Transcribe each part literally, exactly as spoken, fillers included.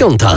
Piąta.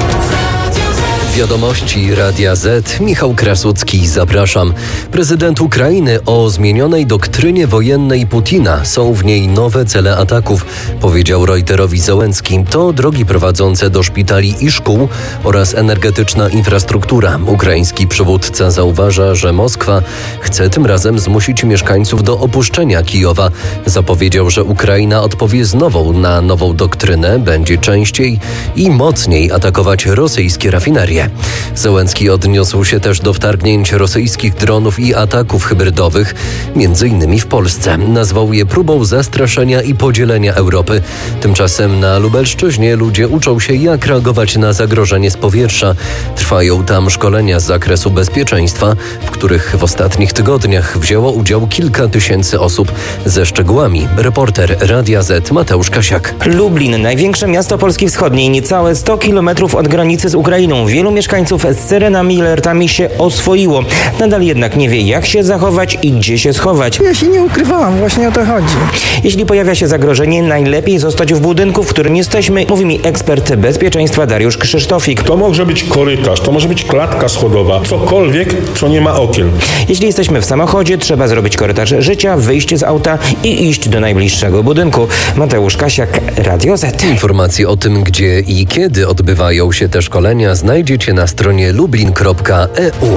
Wiadomości Radia Z. Michał Krasucki, zapraszam. Prezydent Ukrainy o zmienionej doktrynie wojennej Putina. Są w niej nowe cele ataków, powiedział Reuterowi Zełenski. To drogi prowadzące do szpitali i szkół oraz energetyczna infrastruktura. Ukraiński przywódca zauważa, że Moskwa chce tym razem zmusić mieszkańców do opuszczenia Kijowa. Zapowiedział, że Ukraina odpowie znowu na nową doktrynę, będzie częściej i mocniej atakować rosyjskie rafinerie. Zełenski odniósł się też do wtargnięć rosyjskich dronów i ataków hybrydowych, między innymi w Polsce. Nazwał je próbą zastraszenia i podzielenia Europy. Tymczasem na Lubelszczyźnie ludzie uczą się, jak reagować na zagrożenie z powietrza. Trwają tam szkolenia z zakresu bezpieczeństwa, w których w ostatnich tygodniach wzięło udział kilka tysięcy osób. Ze szczegółami reporter Radia Z Mateusz Kasiak. Lublin, największe miasto Polski Wschodniej, niecałe sto kilometrów od granicy z Ukrainą. Wielu mieszkańców z syrenami i alertami się oswoiło. Nadal jednak nie wie, jak się zachować i gdzie się schować. Ja się nie ukrywałam, właśnie o to chodzi. Jeśli pojawia się zagrożenie, najlepiej zostać w budynku, w którym jesteśmy, mówi mi ekspert bezpieczeństwa Dariusz Krzysztofik. To może być korytarz, to może być klatka schodowa, cokolwiek, co nie ma okien. Jeśli jesteśmy w samochodzie, trzeba zrobić korytarz życia, wyjść z auta i iść do najbliższego budynku. Mateusz Kasiak, Radio Z. Informacje o tym, gdzie i kiedy odbywają się te szkolenia, znajdziecie na stronie lublin kropka e u.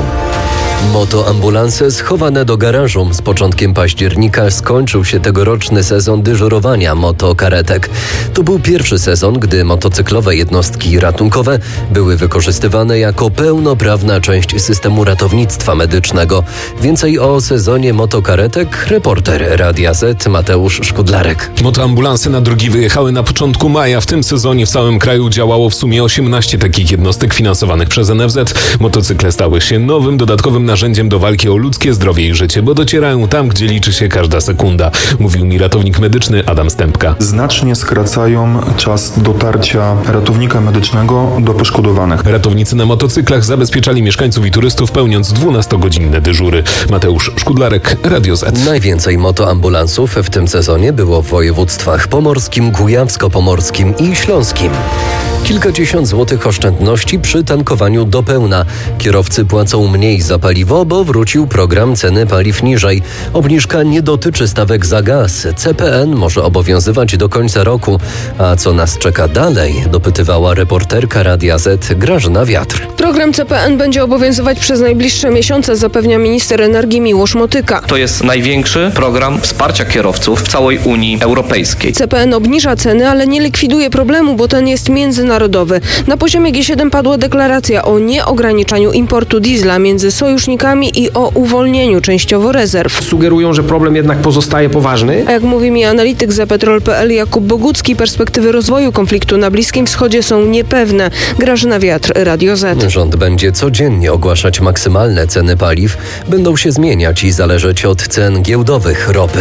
Motoambulanse schowane do garażu. Z początkiem października skończył się tegoroczny sezon dyżurowania motokaretek. To był pierwszy sezon, gdy motocyklowe jednostki ratunkowe były wykorzystywane jako pełnoprawna część systemu ratownictwa medycznego. Więcej o sezonie motokaretek reporter Radia Z Mateusz Szkudlarek. Motoambulanse na drogi wyjechały na początku maja. W tym sezonie w całym kraju działało w sumie osiemnaście takich jednostek finansowanych przez N F Z. Motocykle stały się nowym, dodatkowym narzędziem do walki o ludzkie zdrowie i życie, bo docierają tam, gdzie liczy się każda sekunda, mówił mi ratownik medyczny Adam Stępka. Znacznie skracają czas dotarcia ratownika medycznego do poszkodowanych. Ratownicy na motocyklach zabezpieczali mieszkańców i turystów, pełniąc dwunastogodzinne dyżury. Mateusz Szkudlarek, Radio Z. Najwięcej motoambulansów w tym sezonie było w województwach pomorskim, kujawsko-pomorskim i śląskim. Kilkadziesiąt złotych oszczędności przy tankowaniu do pełna. Kierowcy płacą mniej za paliwo, bo wrócił program ceny paliw niżej. Obniżka nie dotyczy stawek za gaz. C P N może obowiązywać do końca roku. A co nas czeka dalej? Dopytywała reporterka Radia Z Grażyna Wiatr. Program C P N będzie obowiązywać przez najbliższe miesiące, zapewnia minister energii Miłosz Motyka. To jest największy program wsparcia kierowców w całej Unii Europejskiej. C P N obniża ceny, ale nie likwiduje problemu, bo ten jest międzynarodowy. Na poziomie G siedem padła deklaracja o nieograniczaniu importu diesla między sojusznikami i o uwolnieniu częściowo rezerw. Sugerują, że problem jednak pozostaje poważny. A jak mówi mi analityk za petrol kropka p l Jakub Bogucki, perspektywy rozwoju konfliktu na Bliskim Wschodzie są niepewne. Grażyna Wiatr, Radio Z. Rząd będzie codziennie ogłaszać maksymalne ceny paliw. Będą się zmieniać i zależeć od cen giełdowych ropy.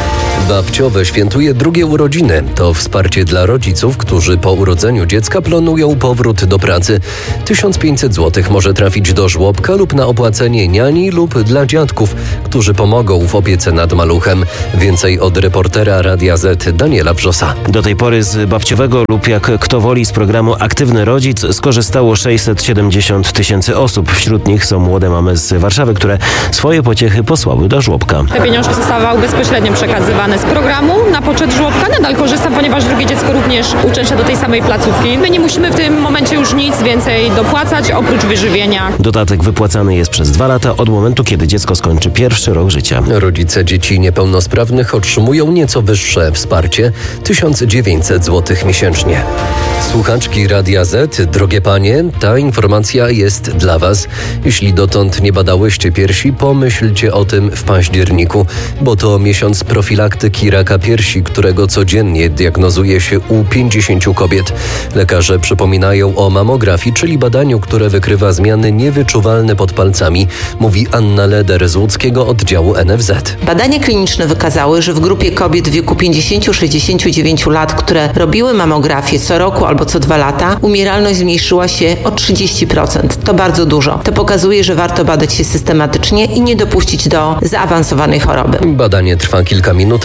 Babciowe świętuje drugie urodziny. To wsparcie dla rodziców, którzy po urodzeniu dziecka planują powrót do pracy. tysiąc pięćset złotych może trafić do żłobka lub na opłacenie niani lub dla dziadków, którzy pomogą w opiece nad maluchem. Więcej od reportera Radia Z Daniela Wrzosa. Do tej pory z babciowego lub jak kto woli z programu Aktywny Rodzic skorzystało sześćset siedemdziesiąt tysięcy osób. Wśród nich są młode mamy z Warszawy, które swoje pociechy posłały do żłobka. Te pieniążki zostały bezpośrednio przekazywane z programu na poczet żłobka. Nadal korzystam, ponieważ drugie dziecko również uczęszcza do tej samej placówki. My nie musimy w tym momencie już nic więcej dopłacać, oprócz wyżywienia. Dodatek wypłacany jest przez dwa lata od momentu, kiedy dziecko skończy pierwszy rok życia. Rodzice dzieci niepełnosprawnych otrzymują nieco wyższe wsparcie, tysiąc dziewięćset złotych miesięcznie. Słuchaczki Radia Z, drogie panie, ta informacja jest dla was. Jeśli dotąd nie badałyście piersi, pomyślcie o tym w październiku, bo to miesiąc profilaktyki raka piersi, którego codziennie diagnozuje się u pięćdziesięciu kobiet. Lekarze przypominają o mamografii, czyli badaniu, które wykrywa zmiany niewyczuwalne pod palcami, mówi Anna Leder z łódzkiego oddziału N F Z. Badania kliniczne wykazały, że w grupie kobiet w wieku pięćdziesiąt do sześćdziesięciu dziewięciu lat, które robiły mamografię co roku albo co dwa lata, umieralność zmniejszyła się o trzydzieści procent. To bardzo dużo. To pokazuje, że warto badać się systematycznie i nie dopuścić do zaawansowanej choroby. Badanie trwa kilka minut,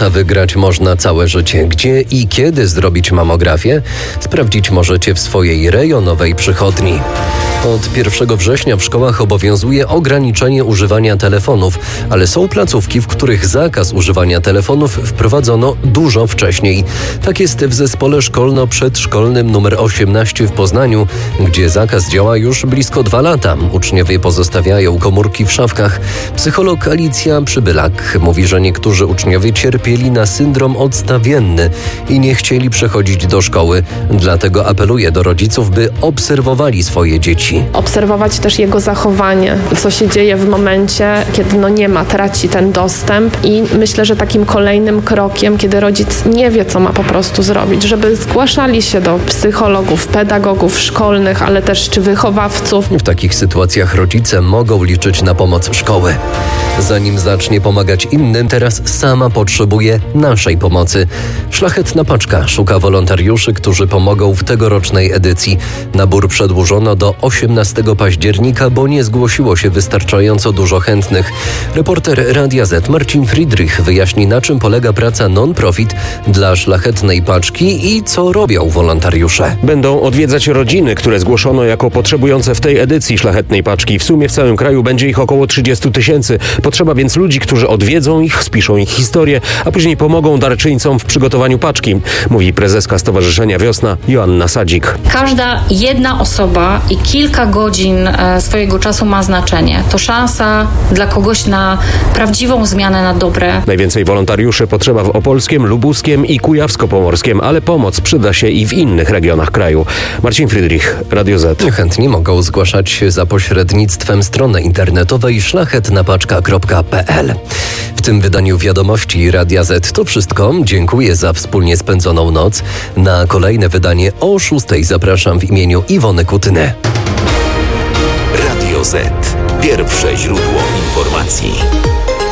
a wygrać można całe życie. Gdzie i kiedy zrobić mamografię? Sprawdzić możecie w swojej rejonowej przychodni. Od pierwszego września w szkołach obowiązuje ograniczenie używania telefonów, ale są placówki, w których zakaz używania telefonów wprowadzono dużo wcześniej. Tak jest w zespole szkolno-przedszkolnym numer osiemnaście w Poznaniu, gdzie zakaz działa już blisko dwa lata. Uczniowie pozostawiają komórki w szafkach. Psycholog Alicja Przybylak mówi, że niektórzy uczniowie cierpieli na syndrom odstawienny i nie chcieli przechodzić do szkoły. Dlatego apeluje do rodziców, by obserwowali swoje dzieci. Obserwować też jego zachowanie, co się dzieje w momencie, kiedy no nie ma, traci ten dostęp i myślę, że takim kolejnym krokiem, kiedy rodzic nie wie, co ma po prostu zrobić, żeby zgłaszali się do psychologów, pedagogów szkolnych, ale też czy wychowawców. W takich sytuacjach rodzice mogą liczyć na pomoc szkoły. Zanim zacznie pomagać innym, teraz sama potrzebuje naszej pomocy. Szlachetna Paczka szuka wolontariuszy, którzy pomogą w tegorocznej edycji. Nabór przedłużono do osiemnastego października, bo nie zgłosiło się wystarczająco dużo chętnych. Reporter Radia Z Marcin Friedrich wyjaśni, na czym polega praca non-profit dla Szlachetnej Paczki i co robią wolontariusze. Będą odwiedzać rodziny, które zgłoszono jako potrzebujące w tej edycji Szlachetnej Paczki. W sumie w całym kraju będzie ich około trzydzieści tysięcy. Potrzeba więc ludzi, którzy odwiedzą ich, spiszą ich historię, a później pomogą darczyńcom w przygotowaniu paczki, mówi prezeska Stowarzyszenia Wiosna Joanna Sadzik. Każda jedna osoba i kilka godzin swojego czasu ma znaczenie. To szansa dla kogoś na prawdziwą zmianę na dobre. Najwięcej wolontariuszy potrzeba w Opolskiem, Lubuskiem i Kujawsko-Pomorskiem, ale pomoc przyda się i w innych regionach kraju. Marcin Friedrich, Radio Z. Chętni mogą zgłaszać się za pośrednictwem strony internetowej szlachetnapaczka kropka pe el. W tym wydaniu wiadomości Radia Z to wszystko. Dziękuję za wspólnie spędzoną noc. Na kolejne wydanie o szóstej zapraszam w imieniu Iwony Kutyny. Radio Z. Pierwsze źródło informacji.